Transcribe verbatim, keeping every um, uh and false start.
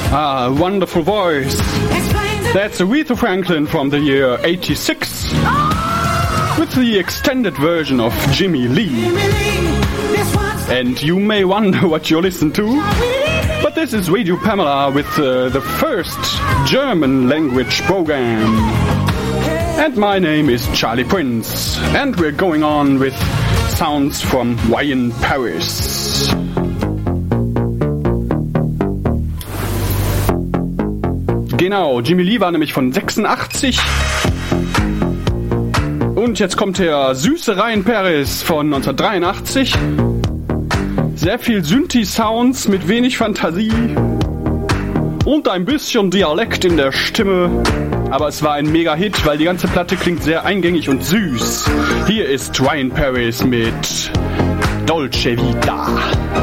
Ah, wonderful voice. That's Aretha Franklin from the year eighty-six with the extended version of Jimmy Lee. And you may wonder what you listen to, but this is Radio Pamela with uh, the first German language program. And my name is Charlie Prince, and we're going on with sounds from Wine Paris. Genau, Jimmy Lee war nämlich von sechsundachtzig. Und jetzt kommt der süße Ryan Paris von neunzehnhundertdreiundachtzig. Sehr viel Synthi-Sounds mit wenig Fantasie und ein bisschen Dialekt in der Stimme. Aber es war ein Mega-Hit, weil die ganze Platte klingt sehr eingängig und süß. Hier ist Ryan Paris mit Dolce Vita.